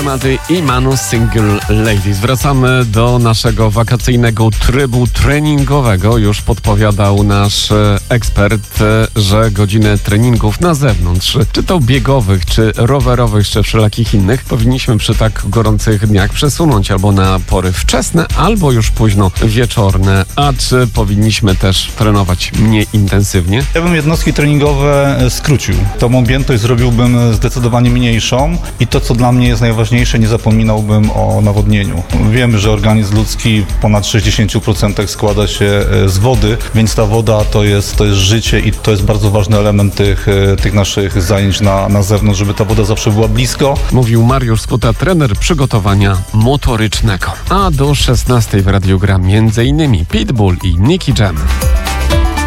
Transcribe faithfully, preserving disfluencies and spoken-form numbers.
Mady i Manu Single Ladies. Wracamy do naszego wakacyjnego trybu treningowego. Już podpowiadał nasz ekspert, że godziny treningów na zewnątrz, czy to biegowych, czy rowerowych, czy wszelakich innych, powinniśmy przy tak gorących dniach przesunąć albo na pory wczesne, albo już późno wieczorne. A czy powinniśmy też trenować mniej intensywnie? Ja bym jednostki treningowe skrócił. Tą objętość zrobiłbym zdecydowanie mniejszą i to, co dla mnie jest najważniejsze, nie zapominałbym o nawodnieniu. Wiemy, że organizm ludzki w ponad sześćdziesiąt procent składa się z wody, więc ta woda to jest, to jest życie i to jest bardzo ważny element tych, tych naszych zajęć na, na zewnątrz, żeby ta woda zawsze była blisko. Mówił Mariusz Skuta, trener przygotowania motorycznego. A do szesnastej w radiu gra między innymi Pitbull i Nicky Jam.